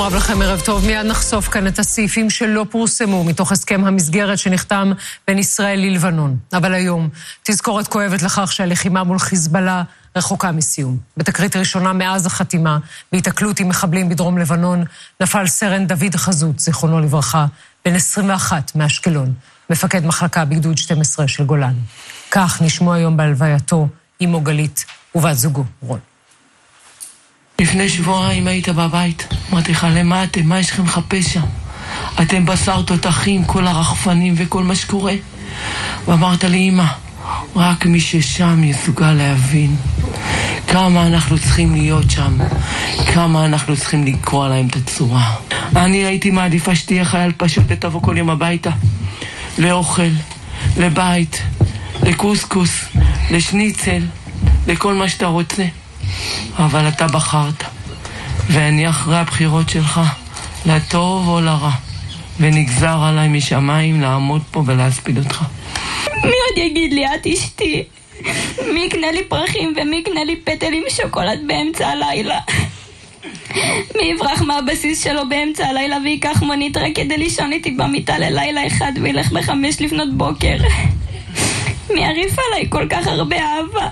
רב לכם, ערב טוב. מיד נחשוף כאן את הסעיפים שלא פורסמו מתוך הסכם המסגרת שנחתם בין ישראל ללבנון. אבל היום תזכורת כואבת לכך שהלחימה מול חיזבאללה רחוקה מסיום. בתקרית ראשונה מאז החתימה, בהתקלות עם מחבלים בדרום לבנון, נפל סרן דוד חזות, זיכרונו לברכה, בן 21 מאשקלון, מפקד מחלקה בגדוד 12 של גולן. כך נשמעו היום בהלווייתו אמו גלית ובת זוגו רון. לפני שבועיים היית בבית, אמרתי לך, למה אתם? מה יש לכם לחפש שם? אתם בשר תותחים, כל הרחפנים וכל מה שקורה. ואמרת לי, אמא, רק מי ששם יסוגל להבין כמה אנחנו צריכים להיות שם, כמה אנחנו צריכים לקרוא להם את הצורה. אני הייתי מעדיפה שתהיה חייל פשוט ותבוא כל יום הביתה, לאוכל, לבית, לקוסקוס, לשניצל, לכל מה שאתה רוצה. אבל אתה בחרת, ואני אחרי הבחירות שלך, לטוב או לרע, ונגזר עליי משמיים לעמוד פה ולהספיד אותך. מי עוד יגיד לי, את אשתי? מי יקנה לי פרחים ומי יקנה לי פטל עם שוקולד באמצע הלילה? מי יברח מהבסיס שלו באמצע הלילה ויקח מונית רק כדי לישון איתי במיטה ללילה אחד וילך ב5 לפנות בוקר? מי יריף עליי כל כך הרבה אהבה?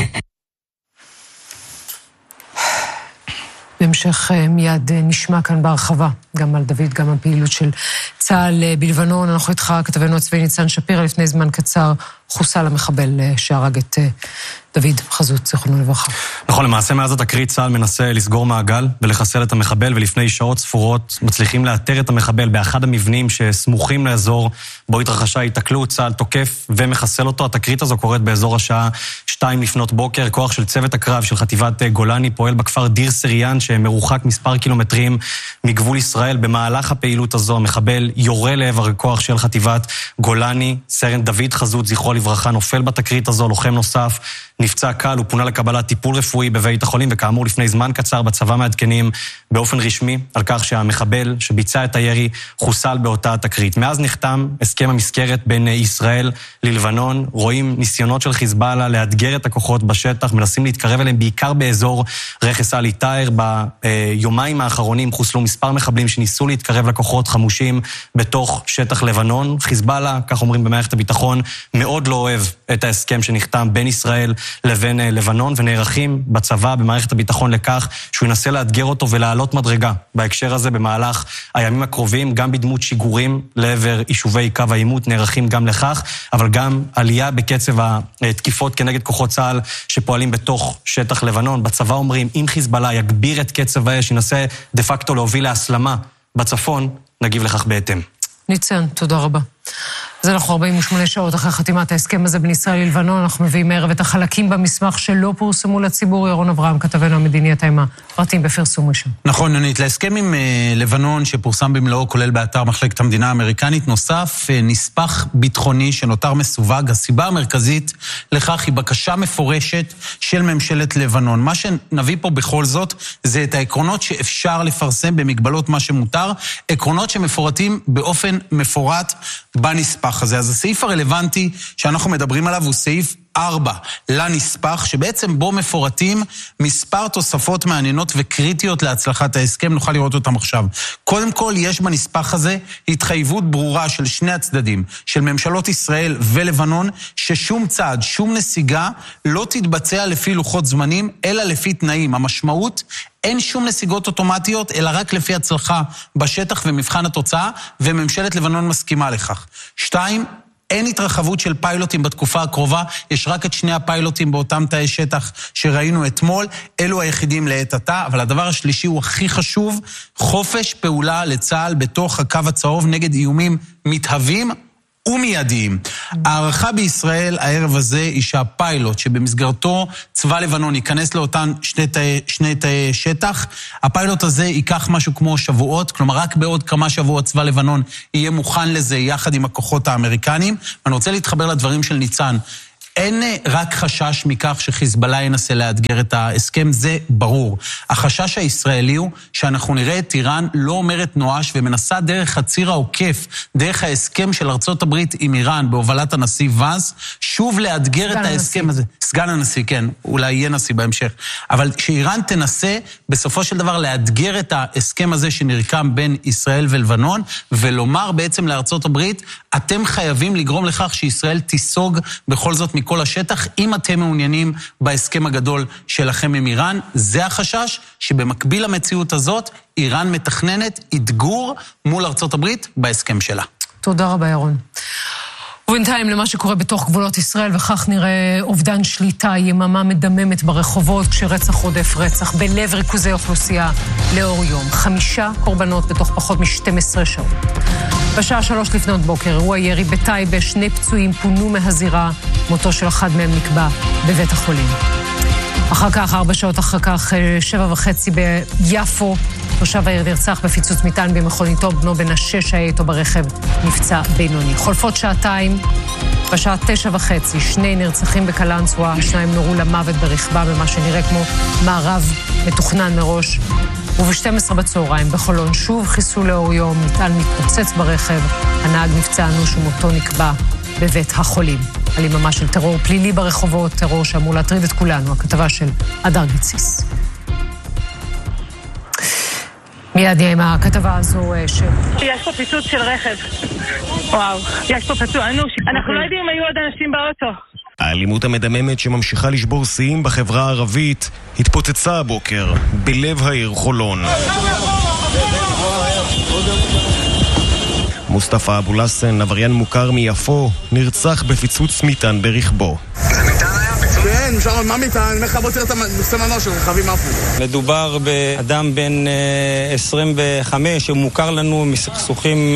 בהמשך מיד נשמע כאן בהרחבה, גם על דוד, גם על פעילות של צה"ל בלבנון. אנחנו איתך, כתבנו הצבאי ניצן שפירא, לפני זמן קצר חוסל המחבל שהרג את דוד חזות, זיכרונו לברכה. נכון, למעשה מאז התקרית צה"ל מנסה לסגור מעגל ולחסל את המחבל, ולפני שעות ספורות מצליחים לאתר את המחבל באחד המבנים שסמוכים לאזור בו התרחשה התקלות. צה"ל תוקף ומחסל אותו. התקרית הזו קורית באזור השעה 2 לפנות בוקר. כוח של צוות הקרב של חטיבת גולני פועל בכפר דיר סריאן שמרוחק מספר קילומטרים מגבול ישראל. במהלך הפעילות הזו המחבל יורה לעבר כוח של חטיבת גולני. סרן דוד חזות, זכרו לברכה, נופל בתקרית הזו. לוחם נוסף נפצע קל, הוא פונה לקבלת טיפול רפואי בבית החולים, וכאמור לפני זמן קצר בצבא מעדכנים באופן רשמי על כך שהמחבל שביצע את הירי חוסל באותה תקרית. מאז נחתם הסכם המסגרת בין ישראל ללבנון. רואים ניסיונות של חיזבאללה לאתגר את הכוחות בשטח, מנסים להתקרב אליהם בעיקר באזור רכס אל עטאר. ביומיים האחרונים חוסלו מספר מחבלים שניסו להתקרב לכוחות חמושים בתוך שטח לבנון. חיזבאללה, כך אומרים במערכת הביטחון, מאוד לא אוהב את ההסכם שנחתם בין ישראל לבין לבנון, ונערכים בצבא, במערכת הביטחון, לכך שהוא ינסה לאתגר אותו ולעלות מדרגה בהקשר הזה במהלך הימים הקרובים, גם בדמות שיגורים לעבר יישובי קו העימות, נערכים גם לכך, אבל גם עלייה בקצב התקיפות כנגד כוחות צה"ל שפועלים בתוך שטח לבנון. בצבא אומרים, אם חיזבאללה יגביר את קצב האש, ינסה דה פקטו להוביל להסלמה בצפון, נגיב לכך בהתאם. ניצן, תודה רבה. אז אנחנו 48 שעות אחרי חתימת ההסכם הזה בין ישראל ללבנון. אנחנו מביאים מערב את החלקים במסמך שלא פורסמו לציבור. ירון אברהם, כתבנו המדיני, אתה עם הפרטים בפרסום ראשון. נכון, יונית. להסכם עם לבנון שפורסם במלואו, כולל באתר מחלקת המדינה האמריקנית, נוסף נספח ביטחוני שנותר מסווג. הסיבה המרכזית לכך היא בקשה מפורשת של ממשלת לבנון. מה שנביא פה בכל זאת זה את העקרונות שאפשר לפרסם במגבלות מה שמותר, עקרונות שמפורטים באופן מפורט בנספח הזה. אז הסעיף הרלוונטי שאנחנו מדברים עליו הוא סעיף 4 לנספח, שבעצם בו מפורטים מספר תוספות מעניינות וקריטיות להצלחת ההסכם. נוכל לראות אותם עכשיו. קודם כל, יש בנספח הזה התחייבות ברורה של שני הצדדים, של ממשלות ישראל ולבנון, ששום צעד, שום נסיגה לא תתבצע לפי לוחות זמנים, אלא לפי תנאים. המשמעות, אין שום נסיגות אוטומטיות, אלא רק לפי הצלחה בשטח ומבחן התוצאה, וממשלת לבנון מסכימה לכך. 2, אין התרחבות של פיילוטים בתקופה הקרובה, יש רק את שני הפיילוטים באותם תאי שטח שראינו אתמול, אלו היחידים לעת עתה. אבל הדבר השלישי הוא הכי חשוב, חופש פעולה לצה"ל בתוך הקו הצהוב נגד איומים מתהווים ומיידיים. הערכה בישראל הערב הזה היא שהפיילוט שבמסגרתו צבא לבנון ייכנס לאותן שני תאי שטח, הפיילוט הזה ייקח משהו כמו שבועות, כלומר רק בעוד כמה שבועות צבא לבנון יהיה מוכן לזה יחד עם הכוחות האמריקנים. אני רוצה להתחבר לדברים של ניצן. אין רק חשש מכך שחיזבאללה ינסה לאתגר את ההסכם, זה ברור. החשש הישראלי הוא שאנחנו נראה את איראן לא אומרת נואש ומנסה דרך הציר העוקף, דרך ההסכם של ארצות הברית עם איראן בהובלת הנשיא ואז, שוב לאתגר את ההסכם הזה. סגן הנשיא, כן, אולי יהיה נשיא בהמשך. אבל שאיראן תנסה בסופו של דבר לאתגר את ההסכם הזה שנרקם בין ישראל ולבנון, ולומר בעצם לארצות הברית, אתם חייבים לגרום לכך שישראל תיסוג בכל זאת מכל השטח, אם אתם מעוניינים בהסכם הגדול שלכם עם איראן. זה החשש שבמקביל למציאות הזאת, איראן מתכננת אתגור מול ארצות הברית בהסכם שלה. תודה רבה, ירון. ובינתיים למה שקורה בתוך גבולות ישראל, וכך נראה אובדן שליטה, יממה מדממת ברחובות, כשרצח רודף רצח בלב ריכוזי אוכלוסייה לאור יום. 5 קורבנות בתוך פחות מ-12 שעות. בשעה 3 לפנות בוקר, אירוע ירי בטייבה, 2 פצועים פונו מהזירה, מותו של אחד מהם נקבע בבית החולים. אחר כך, 4 שעות אחר כך, 7:30 ביפו, תושב העיר נרצח בפיצוץ מטען במכוניתו, בנו בן 6 היה איתו ברכב, נפצע בינוני. חולפות שעתיים, בשעה 9:30, 2 נרצחים בקלנסווה, 2 נורו למוות ברכבם במה שנראה כמו מערב מתוכנן מראש. וב-12 בצהריים בחולון שוב חיסול לאור יום, מטען מתפוצץ ברכב, הנהג נפצע אנוש ומותו נקבע בבית החולים. על יממה של טרור פלילי ברחובות, טרור שאמור להטריד את כולנו, הכתבה של אדר גיציס. מיד נהיה עם הכתבה הזו יש פה פיצוץ של רכב. וואו, יש פה פצוע אנוש. אנחנו לא יודעים אם היו עוד אנשים באוטו. האלימות המדממת שממשיכה לשבור שיאים בחברה הערבית התפוצצה הבוקר בלב העיר חולון. מוסטפא אבו לסן, עבריין מוכר מיפו, נרצח בפיצוץ מטען ברכבו. כן, משם, מה מטען? איך בוא תראה את הסמנו של רכבים עפו. מדובר באדם בן 25, שהוא מוכר לנו מסכסוכים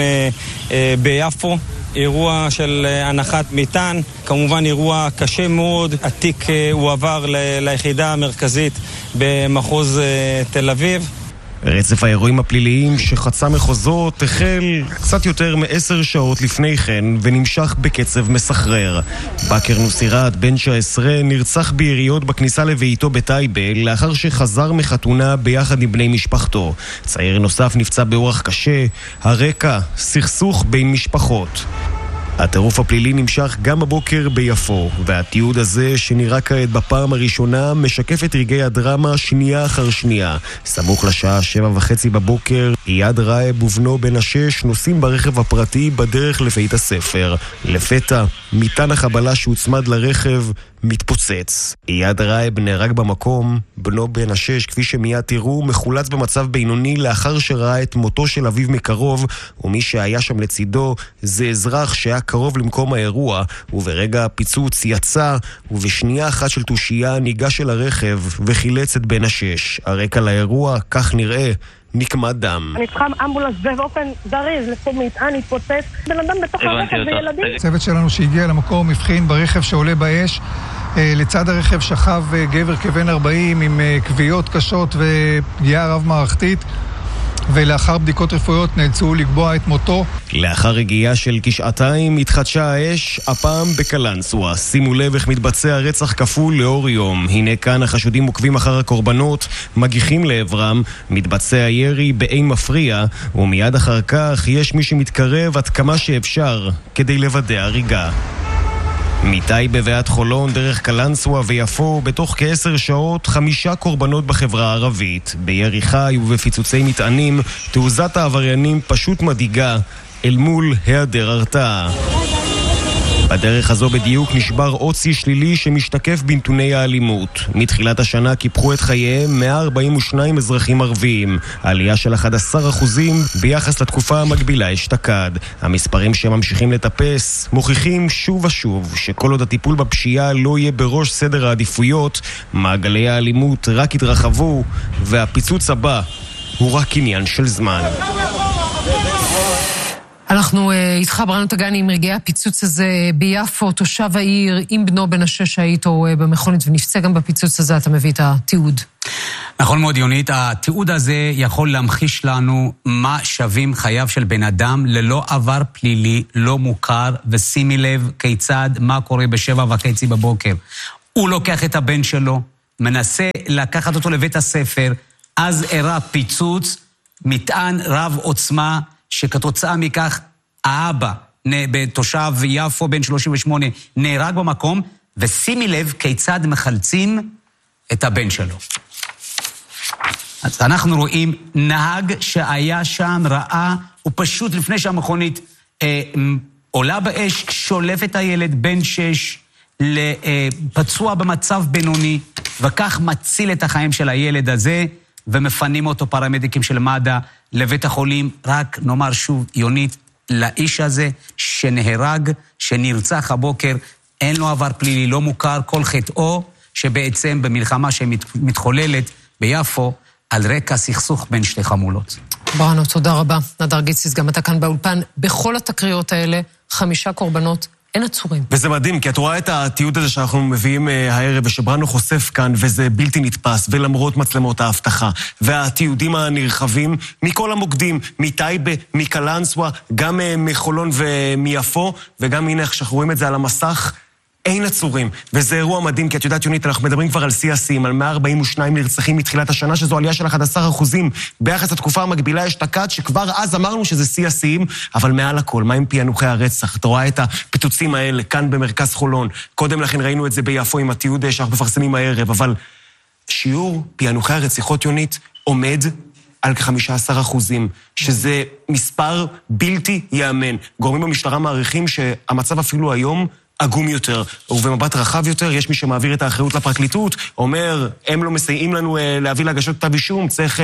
ביפו. אירוע של הנחת מטען, כמובן אירוע קשה מאוד. התיק הועבר ליחידה המרכזית במחוז תל אביב. רצף האירועים הפליליים שחצה מחוזות החל קצת יותר מ10 שעות לפני כן ונמשך בקצב מסחרר. בקר נוסירת, בן 19, נרצח ביריות בכניסה לביתו בטייבה לאחר שחזר מחתונה ביחד עם בני משפחתו. צעיר נוסף נפצע באורח קשה, הרקע סכסוך בין משפחות. הטירוף הפלילי נמשך גם בבוקר ביפו, והתיעוד הזה שנראה כעת בפעם הראשונה משקף את רגעי הדרמה שנייה אחר שנייה. סמוך לשעה 7:30 בבוקר, איאד ראיב ובנו בן 6 נוסעים ברכב הפרטי בדרך לבית הספר. לפתע, מטען החבלה שהוצמד לרכב מתפוצץ. איאד ראיב נהרג במקום, בנו בן 6, כפי שמיד תראו, מחולץ במצב בינוני לאחר שראה את מותו של אביו מקרוב, ומי שהיה שם לצידו זה אזרח שהיה קרוב למקום האירוע, וברגע הפיצוץ יצא, ובשנייה אחת של תושייה ניגש אל הרכב וחילץ את בן 6. הרקע לאירוע, כך נראה, נקמת דם. אני צריכה אמבולנס באופן זריז, לפעמים מטען, התפוצץ, בן אדם בתוך הרכב וילדים. הצוות שלנו שהגיע למקום הבחין ברכב שעולה באש, לצד הרכב שכב גבר כבן 40 עם כוויות קשות ופגיעה רב מערכתית, ולאחר בדיקות רפואיות נאלצו לקבוע את מותו. לאחר רגיעה של כשעתיים התחדשה האש, הפעם בקלנסווה. שימו לב איך מתבצע רצח כפול לאור יום. הנה כאן החשודים עוקבים אחר הקורבנות, מגיחים לעברם, מתבצע ירי באין מפריע, ומיד אחר כך יש מי שמתקרב עד כמה שאפשר כדי לוודא הריגה. מטייבה ועד חולון דרך קלנסווה ויפו, בתוך כ10 שעות 5 קורבנות בחברה הערבית. בירי חי ובפיצוצי מטענים, תעוזת העבריינים פשוט מדאיגה אל מול היעדר הרתעה. בדרך הזו בדיוק נשבר עוד שיא שלילי שמשתקף בנתוני האלימות. מתחילת השנה קיפחו את חייהם 142 אזרחים ערביים, עלייה של 11% ביחס לתקופה המקבילה אשתקד. המספרים שממשיכים לטפס מוכיחים שוב ושוב שכל עוד הטיפול בפשיעה לא יהיה בראש סדר העדיפויות, מעגלי האלימות רק יתרחבו, והפיצוץ הבא הוא רק עניין של זמן. אנחנו איתך ברעיונות הגני עם רגעי הפיצוץ הזה ביפו, תושב העיר עם בנו בן 6 שהיית במכונית ונפצע גם בפיצוץ הזה, אתה מביא את התיעוד. נכון מאוד, יונית. התיעוד הזה יכול להמחיש לנו מה שווים חייו של בן אדם ללא עבר פלילי, לא מוכר, ושימי לב כיצד, מה קורה ב7:30 בבוקר. הוא לוקח את הבן שלו, מנסה לקחת אותו לבית הספר, אז הראה פיצוץ, מטען רב עוצמה, שכתוצאה מכך האבא, בתושב יפו בן 38, נהרג במקום, ושימי לב כיצד מחלצים את הבן שלו. אז אנחנו רואים נהג שהיה שם, ראה, הוא פשוט לפני שהמכונית עולה באש, שולף את הילד בן 6 לפצוע במצב בינוני, וכך מציל את החיים של הילד הזה, ומפנים אותו פרמדיקים של מד"א לבית החולים. רק נאמר שוב, יונית, לאיש הזה שנהרג, שנרצח הבוקר, אין לו עבר פלילי, לא מוכר, כל חטאו שבעצם במלחמה שמתחוללת ביפו, על רקע סכסוך בין שתי חמולות. בראנו, תודה רבה. נדר גיציס, גם אתה כאן באולפן. בכל התקריות האלה, 5 קורבנות, אין עצורים. וזה מדהים, כי את רואה את התיעוד הזה שאנחנו מביאים הערב, ושברנו חושף כאן, וזה בלתי נתפס, ולמרות מצלמות ההבטחה, והתיעודים הנרחבים, מכל המוקדים, מטייבה, מקלנסווה, גם מחולון ומיפו, וגם הנה איך שאנחנו רואים את זה על המסך, אין עצורים, וזה אירוע מדהים, כי את יודעת יונית, אנחנו מדברים כבר על CSים, על 142 נרצחים מתחילת השנה, שזו עלייה של 11%, ביחס לתקופה המקבילה יש תקד, שכבר אז אמרנו שזה CSים, אבל מעל הכל, מה עם פענוחי הרצח? את רואה את הפיצוצים האלה, כאן במרכז חולון, קודם לכן ראינו את זה ביפו עם התיעוד שאנחנו מפרסמים הערב, אבל שיעור פענוחי הרציחות יונית עומד על כ15%, שזה מספר בלתי יאמן. גורמים במשטרה מעריכים שהמצב אפילו היום עגום יותר, ובמבט רחב יותר, יש מי שמעביר את האחריות לפרקליטות, אומר, הם לא מסייעים לנו להביא להגשות כתב אישום, צריך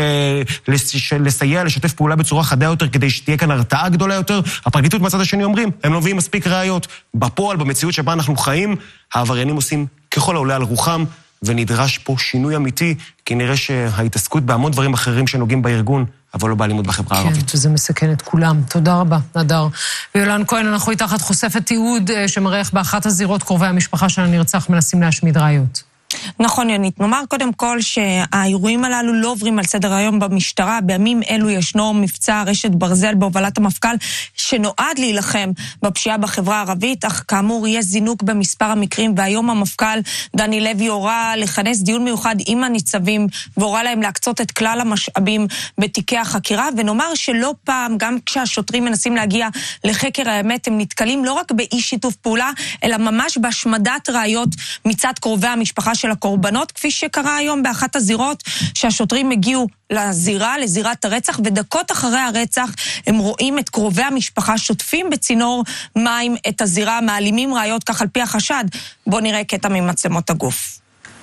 לסייע, לשתף פעולה בצורה חדה יותר, כדי שתהיה כאן הרתעה גדולה יותר. הפרקליטות מהצד השני אומרים, הם לא מביאים מספיק ראיות. בפועל, במציאות שבה אנחנו חיים, העבריינים עושים ככל העולה על רוחם, ונדרש פה שינוי אמיתי, כי נראה שההתעסקות בהמון דברים אחרים שנוגעים בארגון, אבל לא באלימות בחברה הערבית. כן, וזה מסכן את כולם. תודה רבה, נדר. ויולן כהן, אנחנו איתך, את חושפת תיעוד שמראה איך באחת הזירות קרובי המשפחה של הנרצח מנסים להשמיד ראיות. נכון, יונית. נאמר קודם כל שהאירועים הללו לא עוברים על סדר היום במשטרה. בימים אלו ישנו מבצע רשת ברזל בהובלת המפכ"ל, שנועד להילחם בפשיעה בחברה הערבית, אך כאמור יש זינוק במספר המקרים, והיום המפכ"ל דני לוי הורה לכנס דיון מיוחד עם הניצבים, והורה להם להקצות את כלל המשאבים בתיקי החקירה, ונאמר שלא פעם, גם כשהשוטרים מנסים להגיע לחקר האמת, הם נתקלים לא רק באי שיתוף פעולה, אלא ממש בהשמדת ראיות מצד קרובי המשפחה של הקורבנות, כפי שקרה היום באחת הזירות, שהשוטרים הגיעו לזירת הרצח, ודקות אחרי הרצח הם רואים את קרובי המשפחה שוטפים בצינור מים את הזירה, מעלימים ראיות כך על פי החשד. בואו נראה קטע ממצלמות הגוף.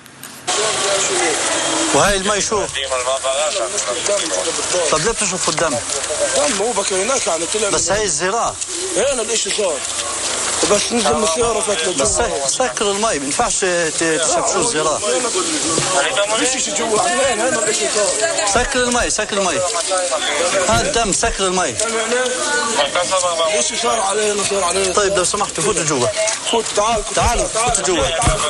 وهاي الماء شوف طب ليه بتشوف الدم هو بكى هناك يعني طلع بس هاي الزراعة هنا الاشي صار بس نزل من السيارة فاتنا بس سكر الماء ما ينفعش تشبشوا الزراعة فيش شيء جوا هنا الاشي صار سكر الماء هذا الدم سكر الماء ايش صار علينا طيب لو سمحتوا فوتوا جوا فوت تعالوا فوتوا جوا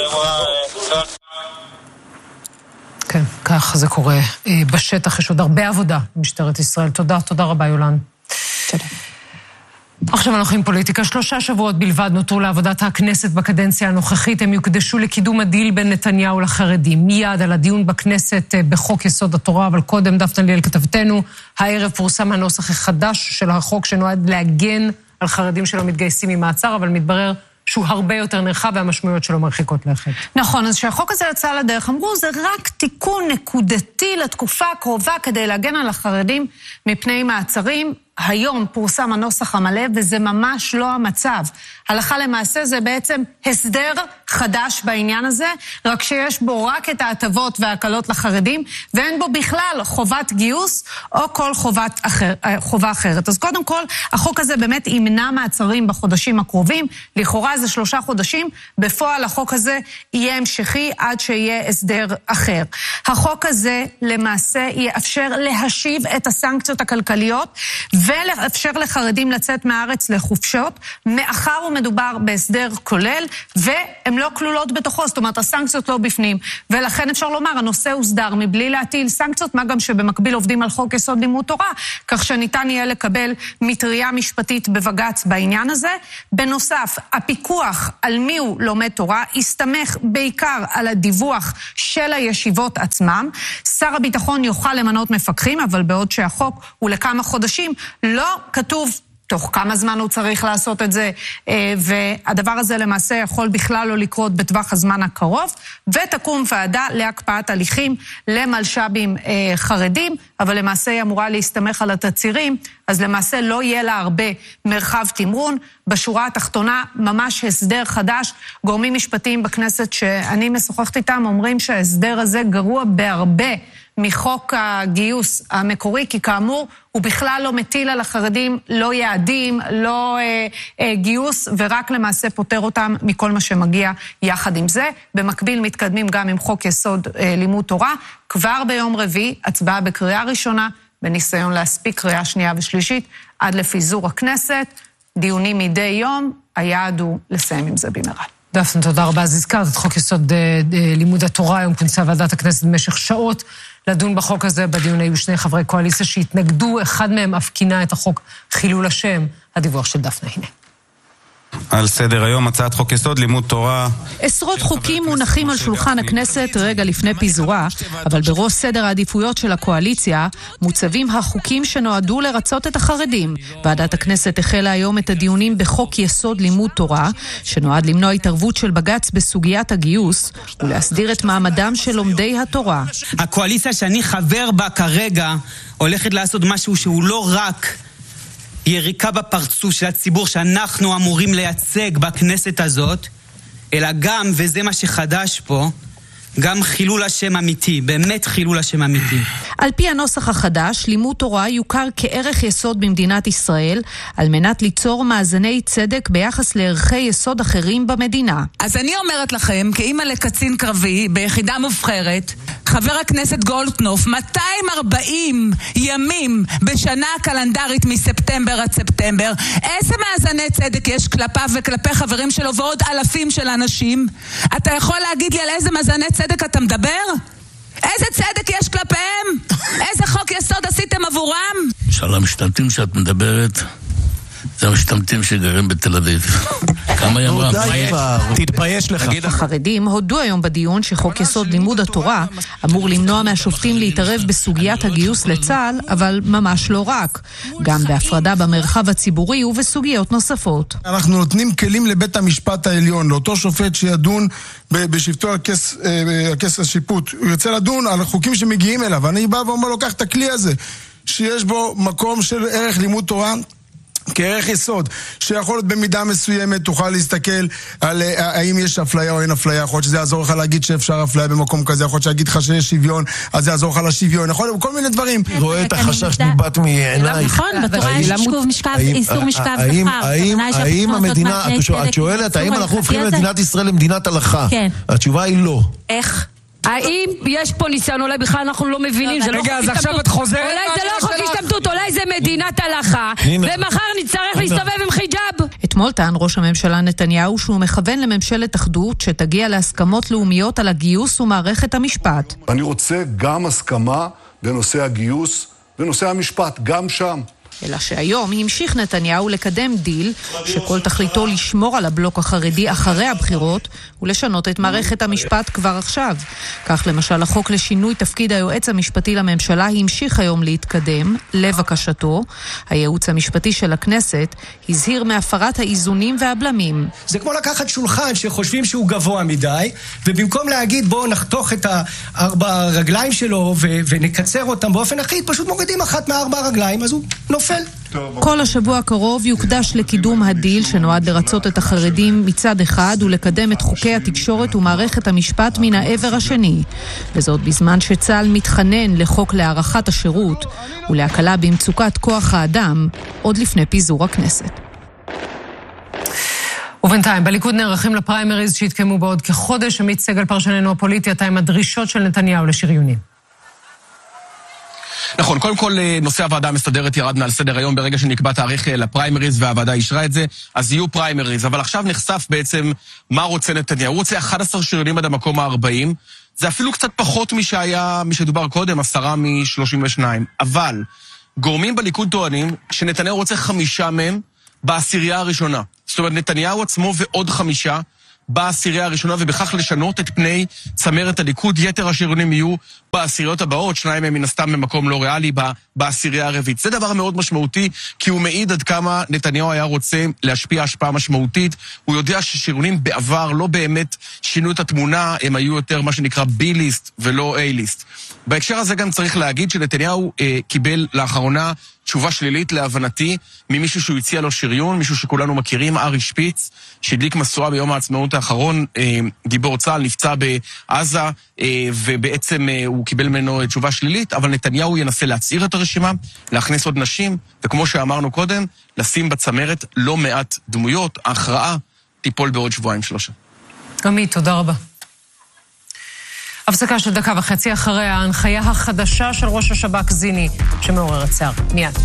כן, כך זה קורה בשטח, יש עוד הרבה עבודה במשטרת ישראל. תודה רבה יולן. תודה. עכשיו אנחנו עם פוליטיקה. 3 שבועות בלבד נותרו לעבודת הכנסת בקדנציה הנוכחית. הם יוקדשו לקידום הדיל בין נתניהו לחרדים. מיד על הדיון בכנסת בחוק יסוד התורה, אבל קודם דפנה ליאל כתבתנו, הערב פורסם הנוסח החדש של החוק שנועד להגן על חרדים שלא מתגייסים ממעצר, אבל מתברר שהוא הרבה יותר נרחב והמשמעויות שלו מרחיקות לכת. נכון, אז שהחוק הזה יצא לדרך, אמרו, זה רק תיקון נקודתי לתקופה הקרובה כדי להגן על החרדים מפני מעצרים. היום פורסם הנוסח המלא, וזה ממש לא המצב. הלכה למעשה זה בעצם הסדר חדש בעניין הזה, רק שיש בו רק את ההטבות וההקלות לחרדים, ואין בו בכלל חובת גיוס או כל חובה אחרת. אז קודם כל, החוק הזה באמת ימנע מעצרים בחודשים הקרובים, לכאורה זה 3 חודשים, בפועל החוק הזה יהיה המשכי עד שיהיה הסדר אחר. החוק הזה למעשה יאפשר להשיב את הסנקציות הכלכליות, ולאפשר לחרדים לצאת מהארץ לחופשות, מאחר ומדובר בהסדר כולל, והן לא כלולות בתוכו, זאת אומרת, הסנקציות לא בפנים. ולכן אפשר לומר, הנושא הוסדר מבלי להטיל סנקציות, מה גם שבמקביל עובדים על חוק יסוד לימוד תורה, כך שניתן יהיה לקבל מטריה משפטית בבג"ץ בעניין הזה. בנוסף, הפיקוח על מי הוא לומד תורה, הסתמך בעיקר על הדיווח של הישיבות עצמם. שר הביטחון יוכל למנות מפקחים, אבל בעוד שהחוק הוא לכמה חודשים, לא כתוב תוך כמה זמן הוא צריך לעשות את זה, והדבר הזה למעשה יכול בכלל לא לקרות בטווח הזמן הקרוב, ותקום ועדה להקפאת הליכים למלש"בים חרדים, אבל למעשה היא אמורה להסתמך על התצהירים, אז למעשה לא יהיה לה הרבה מרחב תמרון. בשורה התחתונה, ממש הסדר חדש. גורמים משפטיים בכנסת שאני משוחחת איתם אומרים שההסדר הזה גרוע בהרבה מחוק הגיוס המקורי, כי כאמור הוא בכלל לא מטיל על החרדים לא יעדים, לא גיוס, ורק למעשה פותר אותם מכל מה שמגיע יחד עם זה. במקביל מתקדמים גם עם חוק יסוד לימוד תורה, כבר ביום רביעי, הצבעה בקריאה ראשונה, בניסיון להספיק קריאה שנייה ושלישית, עד לפיזור הכנסת, דיונים מדי יום, היעד הוא לסיים עם זה במהרה. דפנה, תודה רבה. אז הזכרת את חוק יסוד לימוד התורה, היום כונסה ועדת הכנסת במשך שעות לדון בחוק הזה. בדיון היו שני חברי קואליציה שהתנגדו, אחד מהם אף כינה את החוק חילול השם. הדיווח של דפנה, הנה. על סדר היום הצעת חוק יסוד לימוד תורה. עשרות חוקים מונחים על שולחן הכנסת רגע לפני פיזורה, אבל בראש סדר העדיפויות של הקואליציה מוצבים החוקים שנועדו לרצות את החרדים. ועדת הכנסת החלה היום את הדיונים בחוק יסוד לימוד תורה, שנועד למנוע התערבות של בג"ץ בסוגיית הגיוס ולהסדיר את מעמדם של לומדי התורה. הקואליציה שאני חבר בה כרגע הולכת לעשות משהו שהוא לא רק יריקה בפרצוף של הציבור שאנחנו אמורים לייצג בכנסת הזאת, אלא גם, וזה מה שחדש פה, גם חילול השם אמיתי, באמת חילול השם אמיתי. על פי הנוסח החדש, לימוד תורה יוכר כערך יסוד במדינת ישראל, על מנת ליצור מאזני צדק ביחס לערכי יסוד אחרים במדינה. אז אני אומרת לכם, כאימא לקצין קרבי ביחידה מובחרת, חבר הכנסת גולדקנופ, 240 ימים בשנה קלנדרית מספטמבר עד ספטמבר, איזה מאזני צדק יש כלפיו וכלפי חברים שלו ועוד אלפים של אנשים? אתה יכול להגיד לי על איזה מאזני צדק אתה מדבר? איזה צדק יש כלפיהם? איזה חוק יסוד עשיתם עבורם? של המשתמטים שאת מדברת, זה המשתמטים שגרים בתל אביב. כמה ימרה? תתבייש לך. החרדים הודו היום בדיון שחוק יסוד לימוד התורה אמור למנוע מהשופטים להתערב בסוגיית הגיוס לצה"ל, אבל ממש לא רק. גם בהפרדה במרחב הציבורי ובסוגיות נוספות. אנחנו נותנים כלים לבית המשפט העליון, לאותו שופט שידון בשבתו על כס השיפוט. הוא ירצה לדון על החוקים שמגיעים אליו. אני בא ואומר לו, קח את הכלי הזה, שיש בו מקום של ערך לימוד תורה, כערך יסוד, שיכול להיות במידה מסוימת, תוכל להסתכל על האם יש אפליה או אין אפליה, יכול להיות שזה יעזור לך להגיד שאפשר אפליה במקום כזה, יכול להיות שיגיד לך שיש שוויון, אז זה יעזור לך לשוויון, יכול להיות כל מיני דברים. רואה את החשש ניבט מעינייך. נכון, בתורה יש איסור משכב זכר. האם המדינה, את שואלת, האם אנחנו הופכים מדינת ישראל למדינת הלכה? התשובה היא לא. איך? האם יש פה ניסיון, אולי בכלל אנחנו לא מבינים, זה לא חוק השתמטות, אולי זה לא חוק השתמטות, אולי זה מדינת הלכה, ומחר נצטרך להסתובב עם חיג'אב. אתמול טען ראש הממשלה נתניהו שהוא מכוון לממשלת אחדות שתגיע להסכמות לאומיות על הגיוס ומערכת המשפט. אני רוצה גם הסכמה בנושא הגיוס ונושא המשפט, גם שם. אלא שהיום המשיך נתניהו לקדם דיל שכל תכליתו לשמור על הבלוק החרדי אחרי הבחירות ולשנות את מערכת המשפט כבר עכשיו. כך למשל החוק לשינוי תפקיד היועץ המשפטי לממשלה המשיך היום להתקדם לבקשתו. הייעוץ המשפטי של הכנסת הזהיר מהפרת האיזונים והבלמים. זה כמו לקחת שולחן שחושבים שהוא גבוה מדי, ובמקום להגיד בואו נחתוך את 4 רגליים שלו ונקצר אותם באופן אחיד, פשוט מורידים אחת מ4 רגליים, אז הוא נופל. כל השבוע הקרוב יוקדש לקידום הדיל שנועד לרצות את החרדים מצד אחד ולקדם את חוקי התקשורת ומערכת המשפט מן העבר השני. וזאת בזמן שצה"ל מתחנן לחוק להארכת השירות ולהקלה במצוקת כוח האדם עוד לפני פיזור הכנסת. ובינתיים, בליכוד נערכים לפריימריז שהתקיימו בעוד כחודש. עמית סגל פרשננו הפוליטי, אתה עם הדרישות של נתניהו לשריונים. נכון, קודם כל נושא הוועדה המסדרת ירד מעל סדר היום ברגע שנקבע תאריך לפריימריז והוועדה אישרה את זה, אז יהיו פריימריז, אבל עכשיו נחשף בעצם מה רוצה נתניהו. הוא רוצה 11 שריונים עד המקום ה-40, זה אפילו קצת פחות משדובר קודם, 10 מ-32, אבל גורמים בליכוד טוענים שנתניהו רוצה 5 מהם בעשירייה הראשונה. זאת אומרת, נתניהו עצמו ועוד 5 בעשירייה הראשונה, ובכך לשנות את פני צמרת הליכוד. יתר השריונים יהיו בעשיריות הבאות, 2 מהם מן הסתם במקום לא ריאלי בעשירייה הרביעית. זה דבר מאוד משמעותי, כי הוא מעיד עד כמה נתניהו היה רוצה להשפיע השפעה משמעותית. הוא יודע ששריונים בעבר לא באמת שינו את התמונה, הם היו יותר מה שנקרא B-ליסט ולא A-ליסט. בהקשר הזה גם צריך להגיד שנתניהו קיבל לאחרונה תשובה שלילית להבנתי ממישהו שהוא הציע לו שריון, מישהו שכולנו מכירים, ארי שפיץ, שהדליק משואה ביום העצמאות האחרון, גיבור צה"ל, נפצע בעזה, ובעצם הוא קיבל ממנו תשובה שלילית, אבל נתניהו ינסה להצעיר את הרשימה, להכניס עוד נשים, וכמו שאמרנו קודם, לשים בצמרת לא מעט דמויות. ההכרעה תיפול בעוד 2-3 שבועות. עמית, תודה רבה. הפסקה של 1.5 דקות אחרי ההנחיה החדשה של ראש השב"כ זיני, שמעוררת שיער. מיד.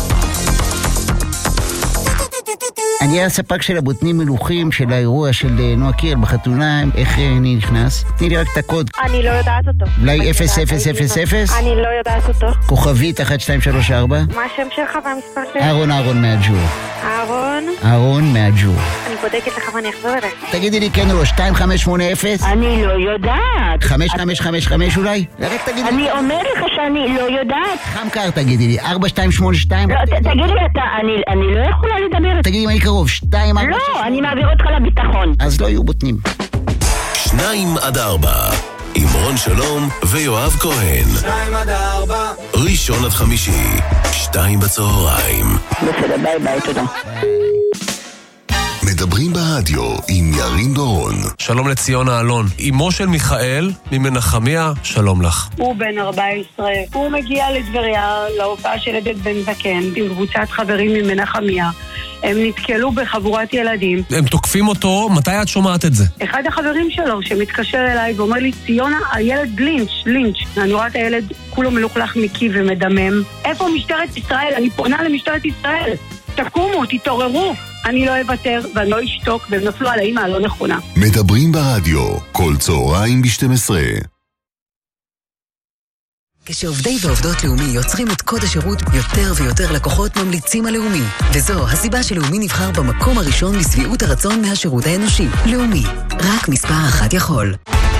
אני הספק של הבוטנים מלוכים של האירוע של נועה קירל בחתונה. איך אני נכנס? תני לי רק את הקוד. אני לא יודעת אותו. אולי 0000? אני לא יודעת אותו. כוכבית 1234? מה השם שלך והמספר שלך? אהרון מהג'ור. אהרון מהג'ור. אני בודקת לך ואני אחזור אליך. תגידי לי כן או לא, 2580? אני לא יודעת. 5555 אולי? רק תגידי. אני אומר לך שאני לא יודעת. חמקר תגידי לי, 4282? לא, תגידי לי אתה, אני לא יכולה לדבר. תגידי מה אני קרוב, 2 עד 4? לא, אני מעביר אותך לביטחון. אז לא יהיו בוטנים. 2 עד 4 עם רון שלום ויואב כהן. 2 עד 4 ראשון עד חמישי 2 בצהריים. בסדר, ביי ביי, תודה. מדברים ברדיו עם ירין דורון. שלום לציונה אלון, אמו של מיכאל ממנחמיה, שלום לך. הוא בן 14, הוא מגיע לדבריה להופעה של עדת בן זקן עם קבוצת חברים ממנחמיה. הם נתקלו בחבורת ילדים. הם תוקפים אותו, מתי את שומעת את זה? אחד החברים שלו שמתקשר אליי ואומר לי, ציונה, הילד לינץ'. אני רואה את הילד כולו מלוכלך מקי ומדמם. איפה משטרת ישראל? אני פונה למשטרת ישראל. תקומו, תתעוררו. אני לא אוותר ואני לא אשתוק, והם נפלו על האמא הלא נכונה. מדברים ברדיו, כל צהריים ב-12. כשעובדי ועובדות לאומי יוצרים את קוד השירות, יותר ויותר לקוחות ממליצים על לאומי. וזו הסיבה שלאומי נבחר במקום הראשון לשביעות הרצון מהשירות האנושי. לאומי, רק מספר 1 יכול.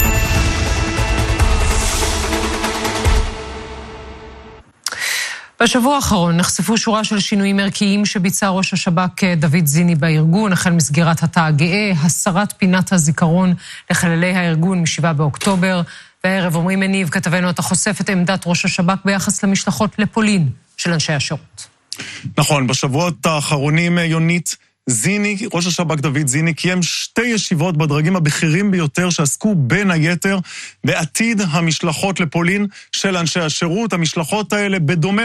בשבוע האחרון נחשפו שורה של שינויים ערכיים שביצע ראש השב"כ דוד זיני בארגון, החל מסגירת התא הגאה, הסרת פינת הזיכרון לחללי הארגון מ7 באוקטובר, והערב עומרי מניב, כתבנו, אתה חושף את עמדת ראש השב"כ ביחס למשלחות לפולין של אנשי השירות. נכון, בשבועות האחרונים יונית זיני, ראש השב"כ דוד זיני, קיים 2 ישיבות בדרגים הבכירים ביותר שעסקו בין היתר בעתיד המשלחות לפולין של אנשי השירות. המשלחות האלה, בדומה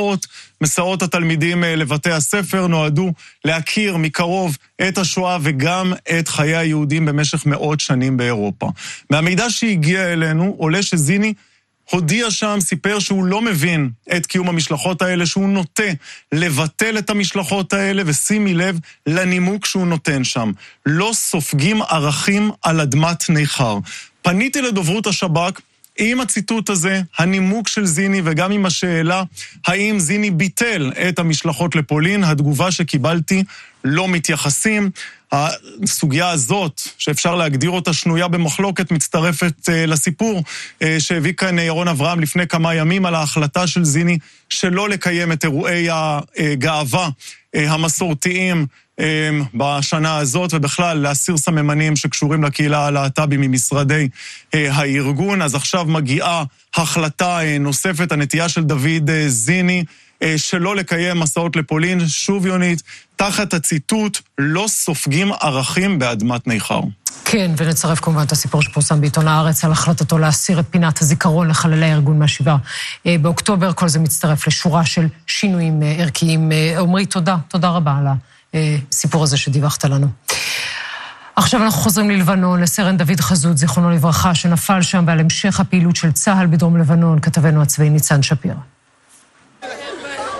מסעות התלמידים לבתי הספר, נועדו להכיר מקרוב את השואה וגם את חיי היהודים במשך מאות שנים באירופה. מהמידע שהגיע אלינו עולה שזיני הודיע שם, סיפר שהוא לא מבין את קיום המשלחות האלה, שהוא נוטה לבטל את המשלחות האלה, ושימי לב לנימוק שהוא נותן שם. לא סופגים ערכים על אדמת ניכר. פניתי לדוברות השב"כ עם הציטוט הזה, הנימוק של זיני, וגם עם השאלה האם זיני ביטל את המשלחות לפולין. התגובה שקיבלתי, לא מתייחסים. הסוגיה הזאת, שאפשר להגדיר אותה שנויה במחלוקת, מצטרפת לסיפור שהביא כאן ירון אברהם לפני כמה ימים על ההחלטה של זיני שלא לקיים את אירועי הגאווה המסורתיים בשנה הזאת, ובכלל להסיר סממנים שקשורים לקהילה הלהט"בית ממשרדי הארגון. אז עכשיו מגיעה החלטה נוספת, הנטייה של דוד זיני שלא לקיים מסעות לפולין, שוב יונית, תחת הציטוט, לא סופגים ערכים באדמת ניכר. כן, ונצרף כמובן את הסיפור שפורסם בעיתון הארץ על החלטתו להסיר את פינת הזיכרון לחללי הארגון מה7 באוקטובר. כל זה מצטרף לשורה של שינויים ערכיים. עומרי, תודה רבה על הסיפור הזה שדיווחת לנו. עכשיו אנחנו חוזרים ללבנון, לסרן דוד חזות, זיכרונו לברכה, שנפל שם, ועל המשך הפעילות של צה"ל בדרום לבנון, כתבנו הצבאי ניצן שפירא.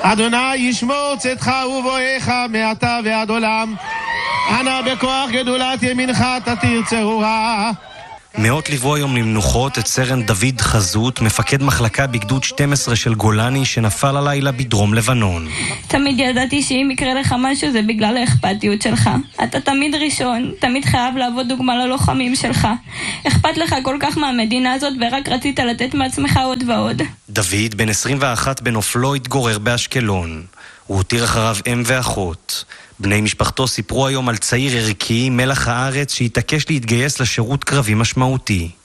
אדוני ישמור צאתך ובואך מעתה ועד עולם. אנא בכוח גדולת ימינך תתיר צרורה. מאות ליוו היום למנוחות את סרן דוד חזות, מפקד מחלקה בגדוד 12 של גולני שנפל הלילה בדרום לבנון. תמיד ידעתי שאם יקרה לך משהו זה בגלל האכפתיות שלך. אתה תמיד ראשון, תמיד חייב לעבוד דוגמה ללוחמים שלך. אכפת לך כל כך מהמדינה הזאת ורק רצית לתת מעצמך עוד ועוד. דוד, בן 21 בנופלו, התגורר באשקלון. הוא הותיר אחריו אם ואחות. בני משפחתו סיפרו היום על צעיר ערכי, מלח הארץ, שהתעקש להתגייס לשירות קרבי משמעותי.